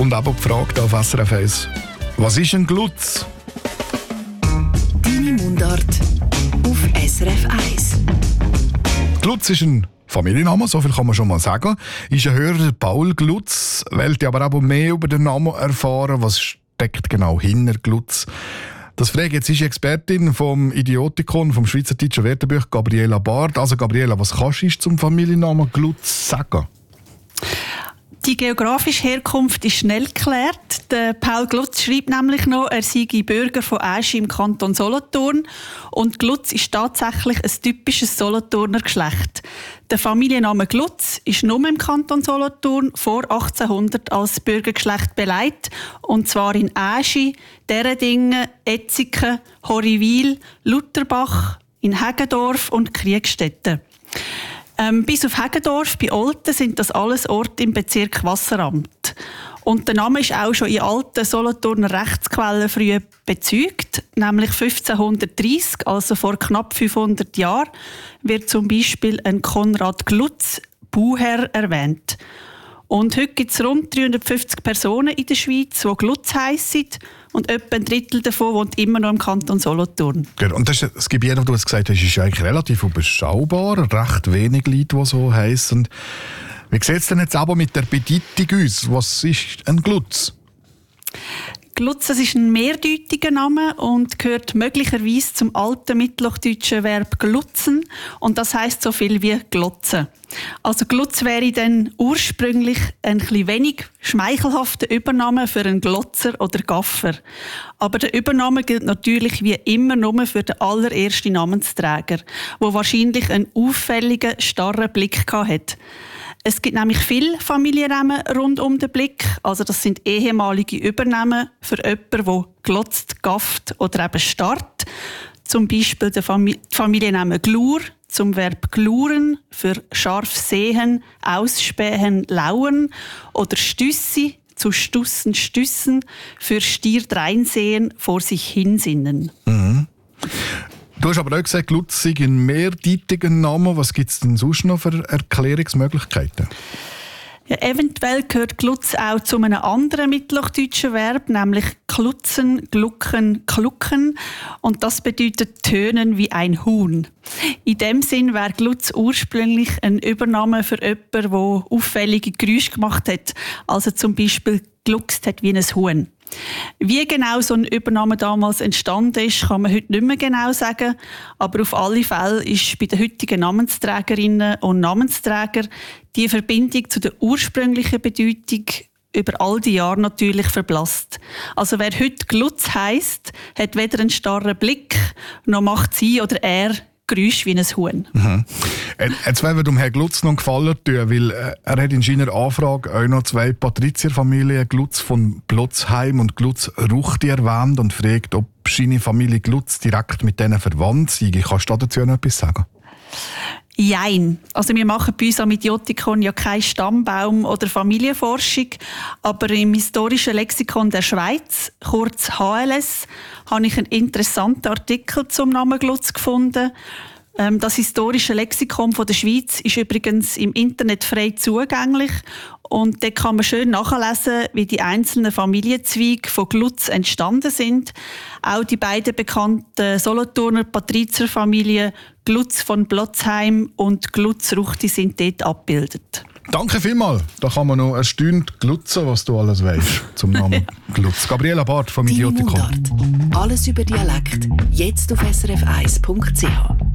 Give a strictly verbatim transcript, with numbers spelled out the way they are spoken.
Kommt aber die Frage hier auf S R F eins. Was ist ein Glutz? Deine Mundart auf S R F eins. Glutz ist ein Familienname, so viel kann man schon mal sagen. Ist ein Hörer Paul Glutz, wollte aber auch mehr über den Namen erfahren. Was steckt genau hinter Glutz? Das frage jetzt ist die Expertin vom Idiotikon, vom Schweizerdeutschen Wörterbuch, Gabriela Bard. Also Gabriela, was kannst du zum Familiennamen Glutz sagen? Die geografische Herkunft ist schnell geklärt. Der Paul Glutz schreibt nämlich noch, er sei Bürger von Aeschi im Kanton Solothurn. Und Glutz ist tatsächlich ein typisches Solothurner Geschlecht. Der Familienname Glutz ist nur im Kanton Solothurn vor achtzehnhundert als Bürgergeschlecht beleidigt. Und zwar in Aeschi, Derendingen, Etziken, Horriwil, Lutherbach, in Heggendorf und Kriegstetten. Ähm, bis auf Heggendorf bei Olten sind das alles Orte im Bezirk Wasseramt. Und der Name ist auch schon in alten Solothurner Rechtsquellen früh bezeugt, nämlich fünfzehnhundertdreissig, also vor knapp fünfhundert Jahren, wird zum Beispiel ein Konrad Glutz, Bauherr, erwähnt. Und heute gibt es rund dreihundertfünfzig Personen in der Schweiz, die Glutz heissen. Und etwa ein Drittel davon wohnt immer noch im Kanton Solothurn. Und das, das Gebiet, das du jetzt gesagt hast, ist eigentlich relativ überschaubar. Recht wenig Leute, die so heissen. Wie sieht es denn jetzt aber mit der Bedeutung aus? Was ist ein Glutz? Glutz ist ein mehrdeutiger Name und gehört möglicherweise zum alten mittelhochdeutschen Verb glutzen. Und das heisst so viel wie glotzen. Also Glutz wäre dann ursprünglich ein bisschen wenig schmeichelhafter Übername für einen Glotzer oder Gaffer. Aber der Übername gilt natürlich wie immer nur für den allerersten Namensträger, der wahrscheinlich einen auffälligen, starren Blick hatte. Es gibt nämlich viele Familiennamen rund um den Blick. Also das sind ehemalige Übernamen für jemanden, der glotzt, gafft oder eben starrt. Zum Beispiel der Fam- Familienname Glur zum Verb gluren für scharf sehen, ausspähen, lauern. Oder Stüssi zu stussen, stüssen für stier dreinsehen, vor sich hinsinnen. Mhm. Du hast aber auch gesagt, Glutz sei ein mehrdeutiger Name. Was gibt es denn sonst noch für Erklärungsmöglichkeiten? Ja, eventuell gehört Glutz auch zu einem anderen mittelhochdeutschen Verb, nämlich klutzen, glucken, klucken. Und das bedeutet tönen wie ein Huhn. In dem Sinn wäre Glutz ursprünglich ein Übername für jemanden, der auffällige Geräusche gemacht hat. Also zum Beispiel gluckst hat wie ein Huhn. Wie genau so ein Übername damals entstanden ist, kann man heute nicht mehr genau sagen. Aber auf alle Fälle ist bei den heutigen Namensträgerinnen und Namensträgern die Verbindung zu der ursprünglichen Bedeutung über all die Jahre natürlich verblasst. Also wer heute Glutz heisst, hat weder einen starren Blick, noch macht sie oder er Geräusche wie ein Huhn. Mhm. Jetzt wollen wir dem Herrn Glutz noch einen Gefallen tun, weil er hat in seiner Anfrage auch noch zwei Patrizierfamilien, Glutz von Plotzheim und Glutz Ruchti, erwähnt und fragt, ob seine Familie Glutz direkt mit denen verwandt sei. Kannst du dazu noch etwas sagen? Jein. Also wir machen bei uns am Idiotikon ja keinen Stammbaum oder Familienforschung, aber im historischen Lexikon der Schweiz, kurz H L S, habe ich einen interessanten Artikel zum Namen Glutz gefunden. Das historische Lexikon der Schweiz ist übrigens im Internet frei zugänglich und dort kann man schön nachlesen, wie die einzelnen Familienzweige von Glutz entstanden sind. Auch die beiden bekannten Solothurner Patrizierfamilien Glutz von Plotzheim und Glutz Ruchti sind dort abgebildet. Danke vielmals. Da kann man noch erstaunt glutzen, was du alles weißt zum Namen Glutz. Gabriela Bard vom Idiotikon. Alles über Dialekt, jetzt auf s r f eins punkt c h.